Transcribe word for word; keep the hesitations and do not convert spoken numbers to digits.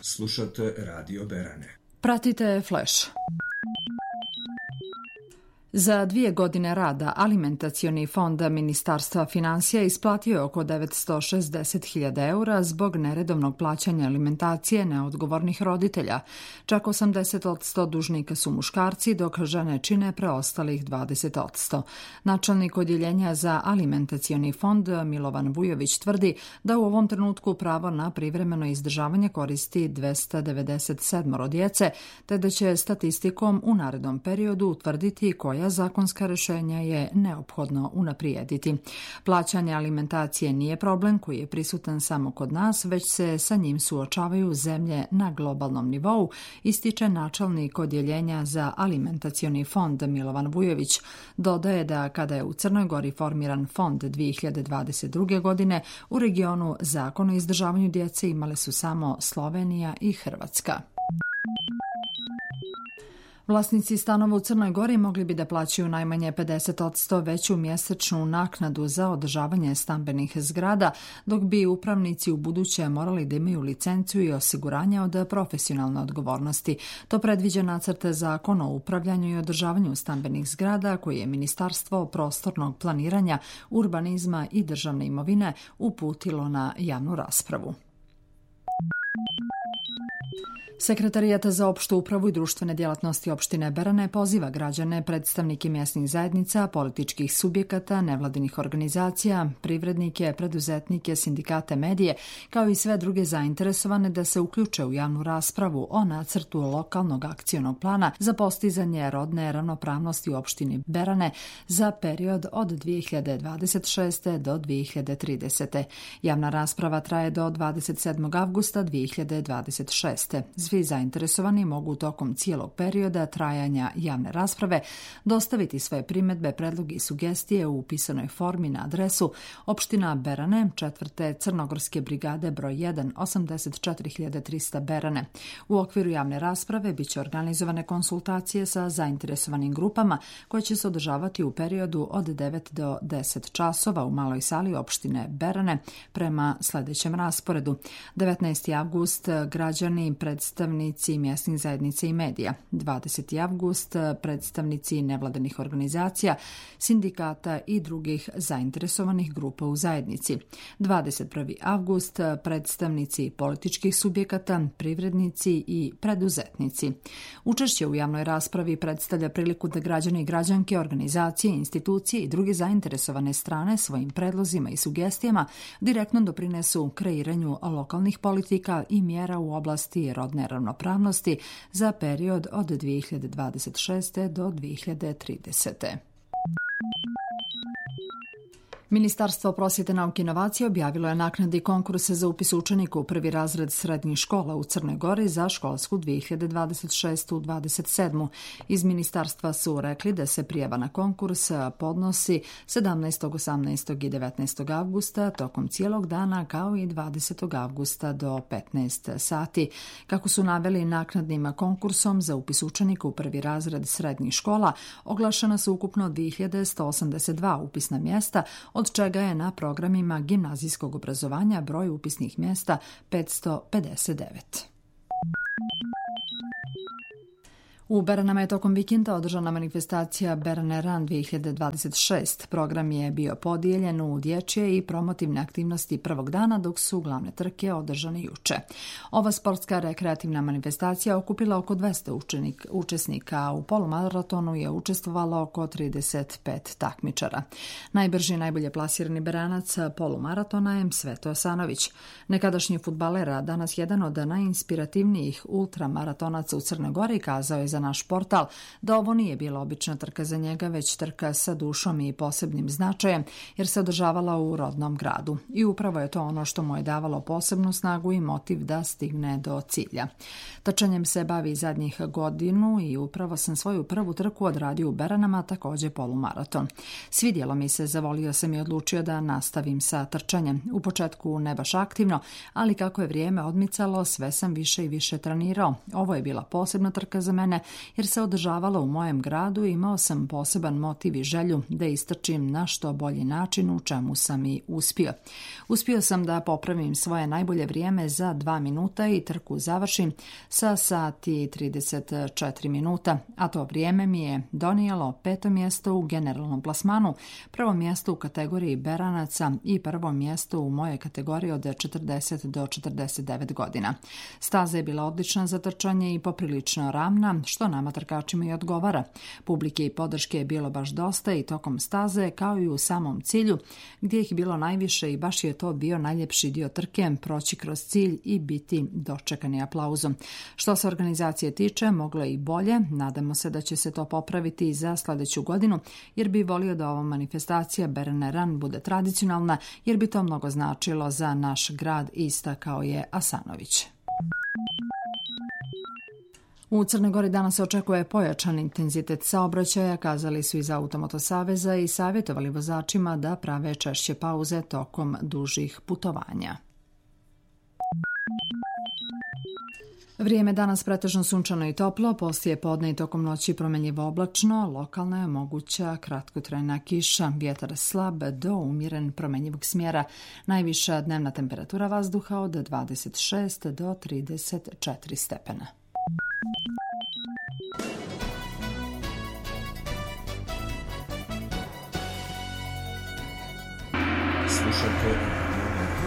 Slušate Radio Berane. Pratite Flash. Za dvije godine rada Alimentacioni fond Ministarstva finansija isplatio je oko devetsto šezdeset hiljada eura zbog neredovnog plaćanja alimentacije neodgovornih roditelja. Čak osamdeset posto dužnika su muškarci, dok žene čine preostalih dvadeset posto. Načelnik odjeljenja za Alimentacioni fond Milovan Vujović tvrdi da u ovom trenutku pravo na privremeno izdržavanje koristi dvesta devedeset sedam djece, te da će statistikom u narednom periodu utvrditi koja zakonska rješenja je neophodno unaprijediti. Plaćanje alimentacije nije problem koji je prisutan samo kod nas, već se sa njim suočavaju zemlje na globalnom nivou, ističe načelnik odjeljenja za Alimentacioni fond Milovan Vujović. Dodaje da kada je u Crnoj Gori formiran fond dvije hiljade dvadeset druge. godine, u regionu zakon o izdržavanju djece imale su samo Slovenija i Hrvatska. Vlasnici stanova u Crnoj Gori mogli bi da plaćaju najmanje pedeset posto veću mjesečnu naknadu za održavanje stambenih zgrada, dok bi upravnici u buduće morali da imaju licencu i osiguranje od profesionalne odgovornosti. To predviđa nacrt zakona o upravljanju i održavanju stambenih zgrada koji je Ministarstvo prostornog planiranja, urbanizma i državne imovine uputilo na javnu raspravu. Sekretarijat za opštu upravu i društvene djelatnosti opštine Berane poziva građane, predstavnike mjesnih zajednica, političkih subjekata, nevladinih organizacija, privrednike, preduzetnike, sindikate, medije, kao i sve druge zainteresovane da se uključe u javnu raspravu o nacrtu lokalnog akcionog plana za postizanje rodne ravnopravnosti u opštini Berane za period od dvije hiljade dvadeset šeste. do dvije hiljade tridesete. Javna rasprava traje do dvadeset sedmog avgusta dvije hiljade dvadeset šeste. Svi zainteresovani mogu tokom cijelog perioda trajanja javne rasprave dostaviti svoje primjedbe, predloge i sugestije u pisanoj formi na adresu opština Berane, četvrte Crnogorske brigade broj jedan, osamdeset četiri hiljade trista Berane. U okviru javne rasprave bit će organizovane konsultacije sa zainteresovanim grupama koje će se održavati u periodu od devet do deset časova u maloj sali opštine Berane prema sljedećem rasporedu. devetnaesti avgust građani, predstavnici mjesnih zajednica i medija. dvadeseti avgust predstavnici nevladinih organizacija, sindikata i drugih zainteresovanih grupa u zajednici. dvadeset prvi avgust predstavnici političkih subjekata, privrednici i preduzetnici. Učešće u javnoj raspravi predstavlja priliku da građani i građanke, organizacije, institucije i druge zainteresovane strane svojim predlozima i sugestijama direktno doprinesu kreiranju lokalnih politika i mjera u oblasti rodne ravnopravnosti za period od dvije hiljade dvadeset šeste. do dvije hiljade tridesete. Ministarstvo prosvjete, nauke i inovacije objavilo je naknadni konkurs za upis učenika u prvi razred srednjih škola u Crnoj Gori za školsku dvije hiljade dvadeset šeste. dvadeset sedme. Iz ministarstva su rekli da se prijava na konkurs podnosi sedamnaestog, osamnaestog i devetnaestog avgusta tokom cijelog dana, kao i dvadesetog avgusta do petnaest sati. Kako su naveli, naknadnim konkursom za upis učenika u prvi razred srednjih škola oglašena su ukupno dvije hiljade sto osamdeset dva upisna mjesta, od čega je na programima gimnazijskog obrazovanja broj upisnih mjesta petsto pedeset devet. U Beranama je tokom vikenda održana manifestacija Berane Run dvije hiljade dvadeset šeste. Program je bio podijeljen u dječje i promotivne aktivnosti prvog dana, dok su glavne trke održane juče. Ova sportska rekreativna manifestacija okupila oko dvesta učenik, učesnika, a u polumaratonu je učestvovalo oko trideset pet takmičara. Najbrži i najbolje plasirani Beranac polumaratona je Sveto Osanović. Nekadašnji fudbaler, a danas jedan od najinspirativnijih ultramaratonaca u Crnoj Gori, kazao je za naš portal da ovo nije bila obična trka za njega, već trka sa dušom i posebnim značajem, jer se održavala u rodnom gradu. I upravo je to ono što mu je davalo posebnu snagu i motiv da stigne do cilja. Trčanjem se bavi zadnjih godinu i upravo sam svoju prvu trku odradio u Beranama, također polumaraton. Svidjelo mi se, zavolio sam i odlučio da nastavim sa trčanjem. U početku ne baš aktivno, ali kako je vrijeme odmicalo, sve sam više i više trenirao. Ovo je bila posebna trka za mene, jer se održavalo u mojem gradu i imao sam poseban motiv i želju da istrčim na što bolji način, u čemu sam i uspio. Uspio sam da popravim svoje najbolje vrijeme za dva minuta i trku završim sa sat i trideset četiri minuta, a to vrijeme mi je donijelo peto mjesto u generalnom plasmanu, prvo mjesto u kategoriji beranaca i prvo mjesto u mojoj kategoriji od četrdeset do četrdeset devet godina. Staza je bila odlična za trčanje i poprilično ravna, što nama trkačima i odgovara. Publike i podrške je bilo baš dosta i tokom staze, kao i u samom cilju, gdje ih bilo najviše i baš je to bio najljepši dio trke, proći kroz cilj i biti dočekani aplauzom. Što se organizacije tiče, moglo je i bolje, nadamo se da će se to popraviti i za sljedeću godinu, jer bi volio da ova manifestacija Berane Run bude tradicionalna, jer bi to mnogo značilo za naš grad, istakao je Asanović. U Crnoj Gori danas se očekuje pojačan intenzitet saobraćaja, kazali su iz Automoto saveza i savjetovali vozačima da prave češće pauze tokom dužih putovanja. Vrijeme danas pretežno sunčano i toplo, poslije podne i tokom noći promjenjivo oblačno, lokalna je moguća kratkotrajna kiša, vjetar slab do umjeren promjenjivog smjera, najviša dnevna temperatura vazduha od dvadeset šest do trideset četiri stepena. Slušajte